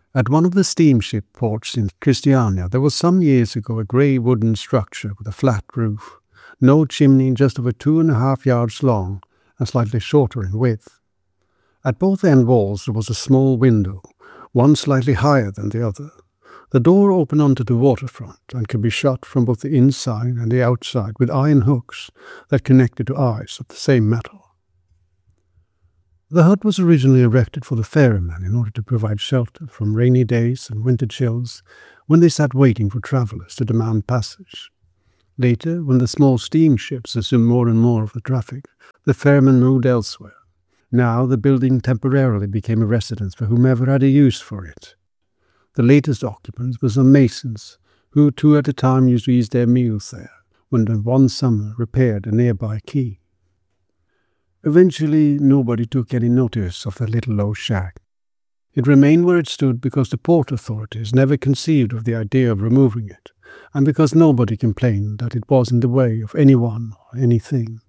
At one of the steamship ports in Christiania, there was some years ago a grey wooden structure with a flat roof, no chimney, just over 2.5 yards long and slightly shorter in width. At both end walls there was a small window, one slightly higher than the other. The door opened onto the waterfront and could be shut from both the inside and the outside with iron hooks that connected to eyes of the same metal. The hut was originally erected for the ferrymen in order to provide shelter from rainy days and winter chills when they sat waiting for travellers to demand passage. Later, when the small steamships assumed more and more of the traffic, the ferrymen moved elsewhere. Now the building temporarily became a residence for whomever had a use for it. The latest occupants were some masons, who 2 at a time used to eat their meals there, when they one summer repaired a nearby quay. Eventually, nobody took any notice of the little low shack. It remained where it stood because the port authorities never conceived of the idea of removing it, and because nobody complained that it was in the way of anyone or anything.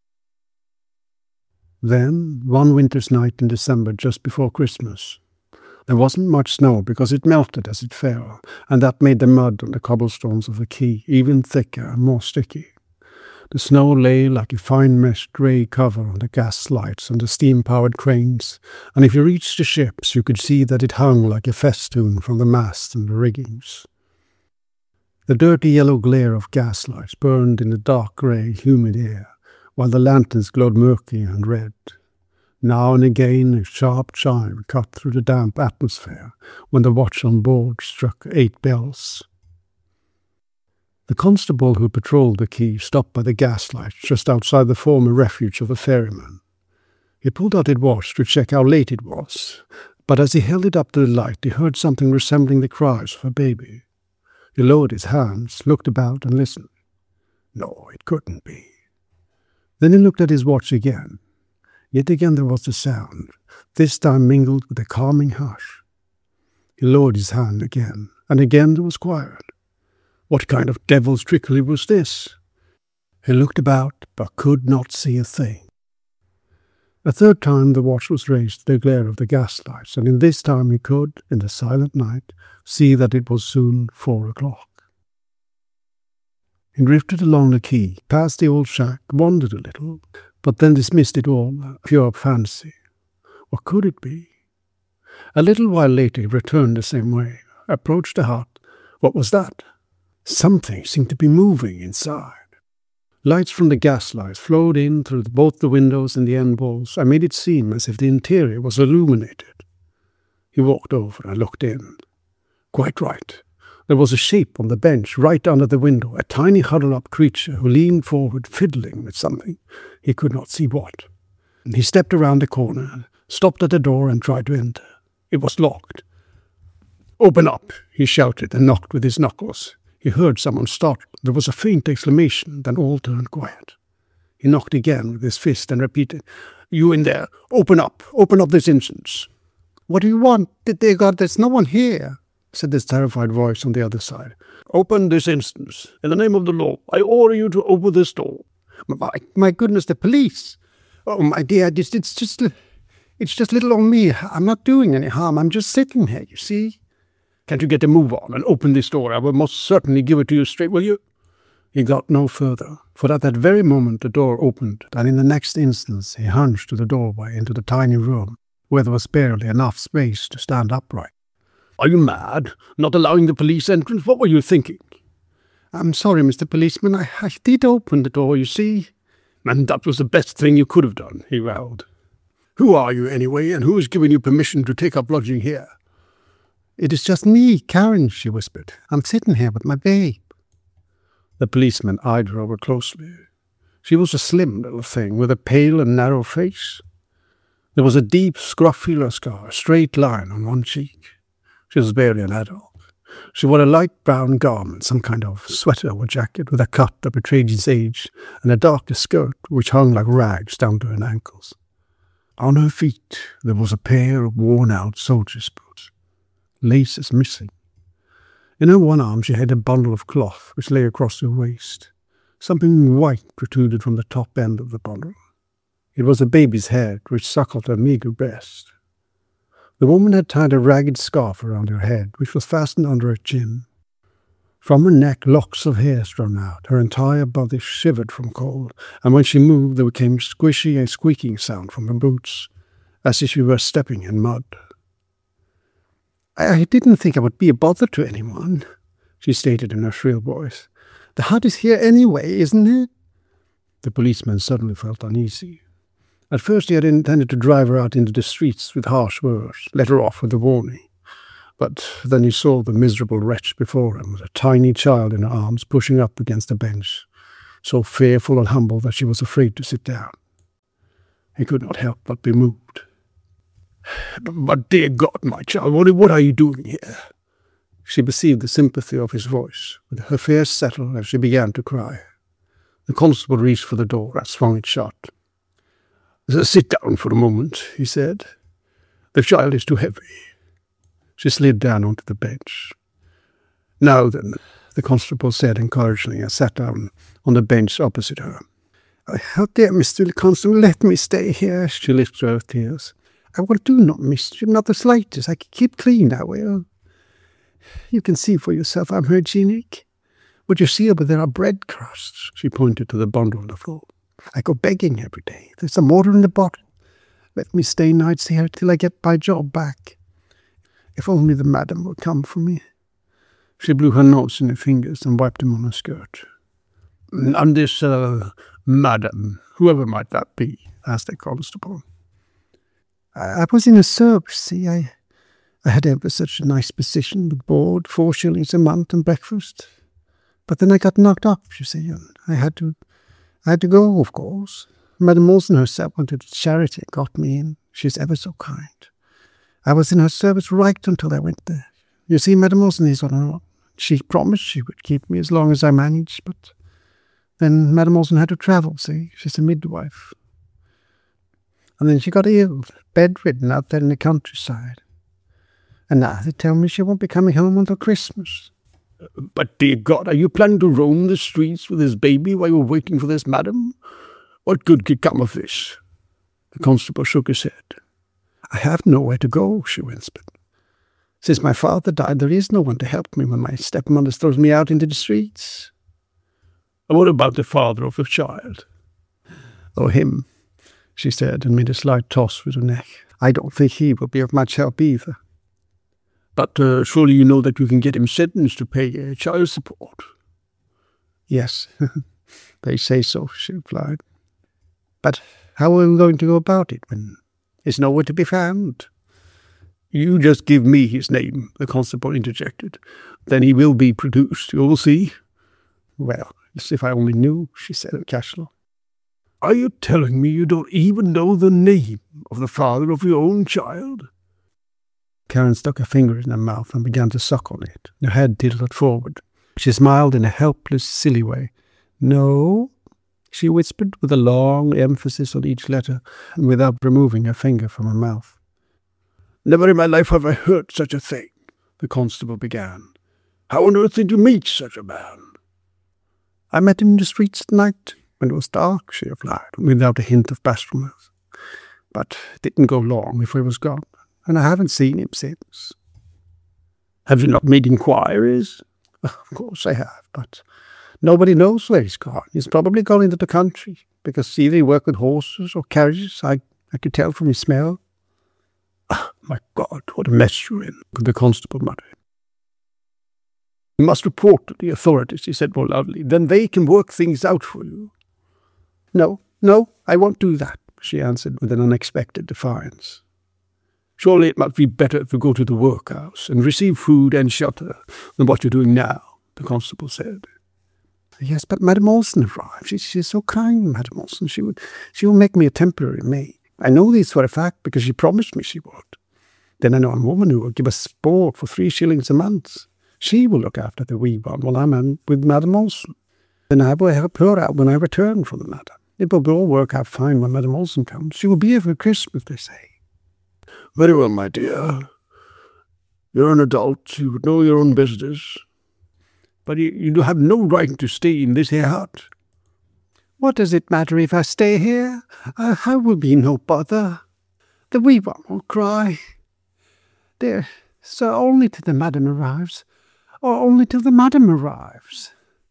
Then, one winter's night in December just before Christmas, there wasn't much snow because it melted as it fell, and that made the mud on the cobblestones of the quay even thicker and more sticky. The snow lay like a fine meshed grey cover on the gas lights and the steam-powered cranes, and if you reached the ships you could see that it hung like a festoon from the masts and the riggings. The dirty yellow glare of gas lights burned in the dark grey, humid air, while the lanterns glowed murky and red. Now and again a sharp chime cut through the damp atmosphere when the watch on board struck 8 bells. The constable who patrolled the quay stopped by the gaslight just outside the former refuge of the ferryman. He pulled out his watch to check how late it was, but as he held it up to the light he heard something resembling the cries of a baby. He lowered his hands, looked about and listened. No, it couldn't be. Then he looked at his watch again. Yet again there was the sound, this time mingled with a calming hush. He lowered his hand again, and again there was quiet. What kind of devil's trickery was this? He looked about, but could not see a thing. A third time the watch was raised to the glare of the gaslights, and in this time he could, in the silent night, see that it was soon 4 o'clock. He drifted along the quay, past the old shack, wondered a little, but then dismissed it all, pure fancy. What could it be? A little while later he returned the same way, approached the hut. What was that? Something seemed to be moving inside. Lights from the gaslights flowed in through both the windows and the end walls and made it seem as if the interior was illuminated. He walked over and looked in. Quite right. There was a shape on the bench right under the window, a tiny huddled-up creature who leaned forward fiddling with something. He could not see what. He stepped around the corner, stopped at the door and tried to enter. It was locked. "Open up," he shouted and knocked with his knuckles. He heard someone startle. There was a faint exclamation, then all turned quiet. He knocked again with his fist and repeated, "You in there, open up this instant." "What do you want? Dear God, there's no one here," said this terrified voice on the other side. "Open this instant. In the name of the law, I order you to open this door." My goodness, the police. Oh, my dear, it's just little on me. I'm not doing any harm. I'm just sitting here, you see. "Can't you get a move on and open this door? I will most certainly give it to you straight, will you?" He got no further, for at that very moment the door opened, and in the next instant he hunched to the doorway into the tiny room, where there was barely enough space to stand upright. "Are you mad? Not allowing the police entrance? What were you thinking?" "I'm sorry, Mr. Policeman. I did open the door, you see." "And that was the best thing you could have done," he growled. "Who are you, anyway, and who has given you permission to take up lodging here?" "It is just me, Karen," she whispered. "I'm sitting here with my babe." The policeman eyed her over closely. She was a slim little thing with a pale and narrow face. There was a deep, scrofulous scar, a straight line on one cheek. She was barely an adult. She wore a light brown garment, some kind of sweater or jacket, with a cut that betrayed its age, and a darker skirt which hung like rags down to her ankles. On her feet there was a pair of worn-out soldier's boots, laces missing. In her one arm she had a bundle of cloth which lay across her waist. Something white protruded from the top end of the bundle. It was a baby's head which suckled her meagre breast. The woman had tied a ragged scarf around her head, which was fastened under her chin. From her neck, locks of hair strung out. Her entire body shivered from cold, and when she moved, there came squishy and squeaking sound from her boots, as if she were stepping in mud. I didn't think I would be a bother to anyone, she stated in her shrill voice. The hut is here anyway, isn't it? The policeman suddenly felt uneasy. At first he had intended to drive her out into the streets with harsh words, let her off with a warning. But then he saw the miserable wretch before him, with a tiny child in her arms, pushing up against a bench, so fearful and humble that she was afraid to sit down. He could not help but be moved. But dear God, my child, what are you doing here? She perceived the sympathy of his voice, but her fears settled as she began to cry. The constable reached for the door and swung it shut. Sit down for a moment, he said. The child is too heavy. She slid down onto the bench. Now then, the constable said encouragingly, and sat down on the bench opposite her. Oh, dear Mr. Constable, let me stay here, she lisped through her tears. I will do no mischief, not the slightest. I can keep clean, I will. You can see for yourself I'm hygienic. Would you see over there are bread crusts? She pointed to the bundle on the floor. I go begging every day. There's some water in the bottle. Let me stay nights here till I get my job back. If only the madam will come for me. She blew her nose in her fingers and wiped them on her skirt. And this, madam, whoever might that be? Asked the constable. I was in a service, see. I had ever such a nice position with board, 4 shillings a month and breakfast. But then I got knocked up, you see, and I had to go, of course. Madame Olsen herself wanted a charity and got me in. She's ever so kind. I was in her service right until I went there. You see, Madame Olsen is on her own. She promised she would keep me as long as I managed, but then Madame Olsen had to travel, see. She's a midwife. And then she got ill, bedridden out there in the countryside. And now they tell me she won't be coming home until Christmas. But, dear God, are you planning to roam the streets with this baby while you're waiting for this madam? What good could come of this? The constable shook his head. I have nowhere to go, she whispered. Since my father died, there is no one to help me when my stepmother throws me out into the streets. And what about the father of your child? Oh, him, she said, and made a slight toss with her neck. I don't think he will be of much help either. But surely you know that you can get him sentenced to pay child support. Yes, they say so, she replied. But how are we going to go about it when he's nowhere to be found? You just give me his name, the constable interjected. Then he will be produced, you will see. Well, as if I only knew, she said casually. Are you telling me you don't even know the name of the father of your own child? Karen stuck her finger in her mouth and began to suck on it, her head tilted forward. She smiled in a helpless, silly way. No, she whispered with a long emphasis on each letter, and without removing her finger from her mouth. Never in my life have I heard such a thing, the constable began. How on earth did you meet such a man? I met him in the streets at night, when it was dark, she replied, without a hint of bashfulness. But it didn't go long before he was gone, and I haven't seen him since. Have you not made inquiries? Of course I have, but nobody knows where he's gone. He's probably gone into the country, because either he worked with horses or carriages. I could tell from his smell. Oh, my God, what a mess you're in, the constable muttered. You must report to the authorities, he said more loudly. Then they can work things out for you. No, I won't do that, she answered with an unexpected defiance. Surely it must be better to go to the workhouse and receive food and shelter than what you're doing now, the constable said. Yes, but Madame Olsen arrived. She's so kind, Madame Olsen. She will make me a temporary maid. I know this for a fact because she promised me she would. Then I know a woman who will give us sport for 3 shillings a month. She will look after the wee one while I'm with Madame Olsen. Then I will help her out when I return from the matter. It will all work out fine when Madame Olsen comes. She will be here for Christmas, they say. Very well, my dear. You're an adult. You would know your own business. But you have no right to stay in this here hut. What does it matter if I stay here? I will be no bother. The wee one will cry. Dear, sir, only till the madam arrives. Or only till the madam arrives.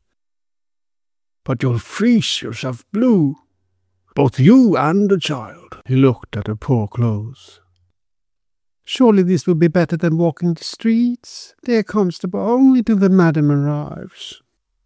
But you'll freeze yourself blue, both you and the child. He looked at her poor clothes. Surely this will be better than walking the streets. Dear constable, only till the madam arrives.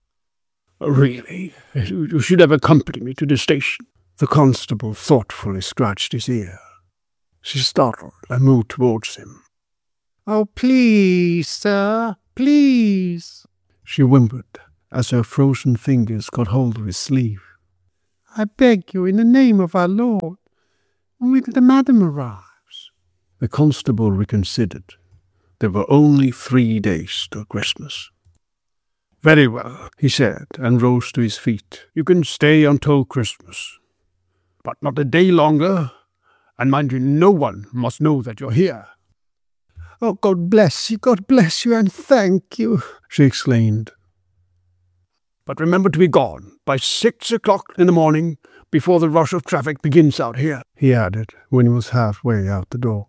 Really, you should have accompanied me to the station. The constable thoughtfully scratched his ear. She startled and moved towards him. Oh, please, sir, please, she whimpered as her frozen fingers got hold of his sleeve. I beg you, in the name of our Lord, only till the madam arrives. The constable reconsidered. There were only 3 days till Christmas. Very well, he said, and rose to his feet. You can stay until Christmas, but not a day longer, and mind you, no one must know that you're here. Oh, God bless you, and thank you, she exclaimed. But remember to be gone by 6 o'clock in the morning, before the rush of traffic begins out here, he added, when he was halfway out the door.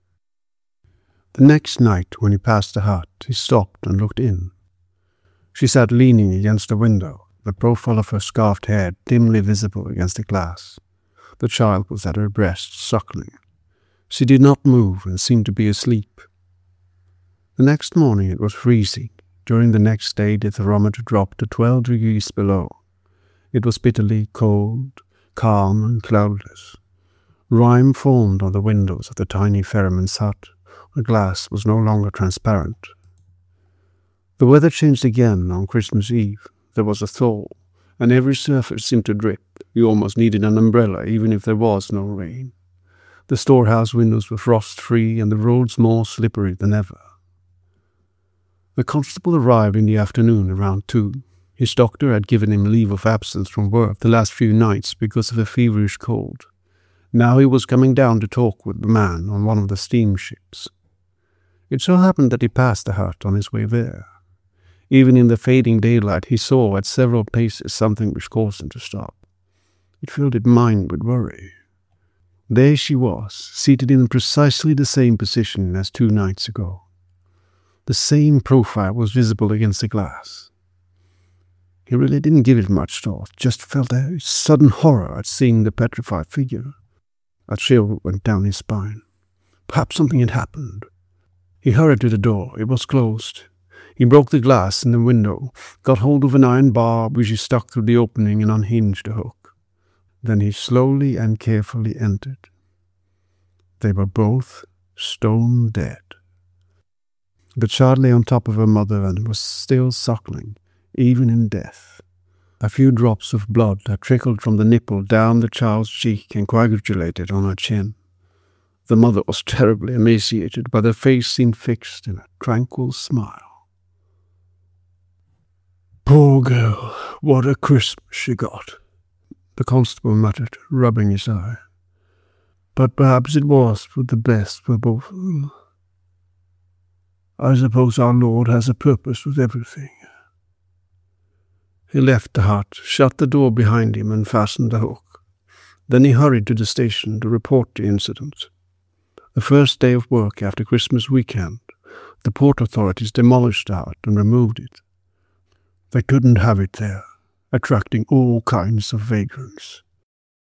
The next night, when he passed the hut, he stopped and looked in. She sat leaning against the window, the profile of her scarfed head dimly visible against the glass. The child was at her breast, suckling. She did not move and seemed to be asleep. The next morning it was freezing. During the next day the thermometer dropped to 12 degrees below. It was bitterly cold, calm and cloudless. Rime formed on the windows of the tiny ferryman's hut. The glass was no longer transparent. The weather changed again on Christmas Eve. There was a thaw, and every surface seemed to drip. You almost needed an umbrella, even if there was no rain. The storehouse windows were frost-free, and the roads more slippery than ever. The constable arrived in the afternoon around 2. His doctor had given him leave of absence from work the last few nights because of a feverish cold. Now he was coming down to talk with the man on one of the steamships. It so happened that he passed the hut on his way there. Even in the fading daylight he saw at several places something which caused him to stop. It filled his mind with worry. There she was, seated in precisely the same position as 2 nights ago. The same profile was visible against the glass. He really didn't give it much thought, just felt a sudden horror at seeing the petrified figure. A chill went down his spine. Perhaps something had happened. He hurried to the door. It was closed. He broke the glass in the window, got hold of an iron bar which he stuck through the opening and unhinged the hook. Then he slowly and carefully entered. They were both stone dead. The child lay on top of her mother and was still suckling, even in death. A few drops of blood had trickled from the nipple down the child's cheek and coagulated on her chin. The mother was terribly emaciated, but her face seemed fixed in a tranquil smile. Poor girl, what a Christmas she got, the constable muttered, rubbing his eye. But perhaps it was for the best for both of them. I suppose our Lord has a purpose with everything. He left the hut, shut the door behind him and fastened the hook. Then he hurried to the station to report the incident. The first day of work after Christmas weekend, the port authorities demolished the hut and removed it. They couldn't have it there, attracting all kinds of vagrants.